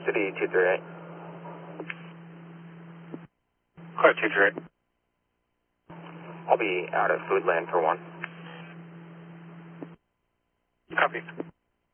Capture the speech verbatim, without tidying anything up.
City two three eight. Car two three eight. I'll be out of Foodland for one. Copy.